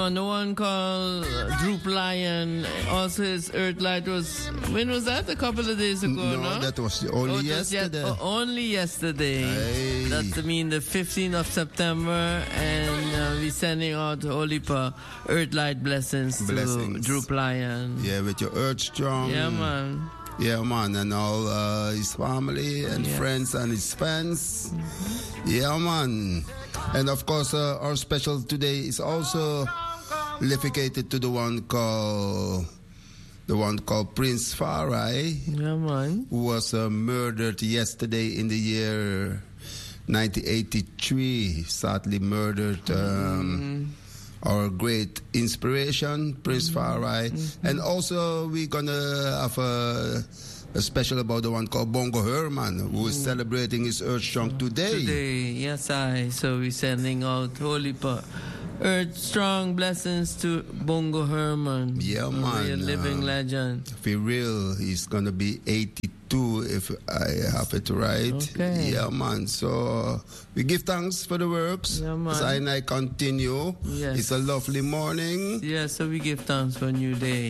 On the one called Droop Lion, also his Earthlight was, when was that? A couple of days ago, no? That was only yesterday. Only yesterday. Hey. That's the 15th of September, and we're sending out Holy Earthlight blessings to Droop Lion. Yeah, with your Earth Strong. Yeah, man. Yeah, man, and all his family and friends and his fans. Mm-hmm. Yeah, man. And of course, our special today is also dedicated to the one called Prince Farai. Yeah, man. Who was murdered yesterday in the year 1983. Sadly murdered. Our great inspiration, Prince Farai. Mm-hmm. And also we're gonna have a special about the one called Bongo Herman, who is celebrating his Earth Strong today. Yes, so we're sending out Holy Earth Strong blessings to Bongo Herman. Yeah, man. A living legend. For real, he's gonna be 82 if I have it right. Okay. Yeah, man. So we give thanks for the works. Yeah, man. As I continue. Yes. It's a lovely morning. Yeah, so we give thanks for a new day.